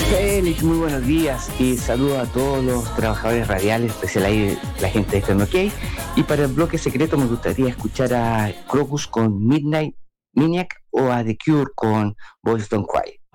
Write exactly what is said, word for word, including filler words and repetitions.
Félix, muy buenos días y saludo a todos los trabajadores radiales, especial ahí la gente de Eterno OK. Y para el bloque secreto me gustaría escuchar a Crocus con Midnight Maniac o a The Cure con Boys Don't Cry.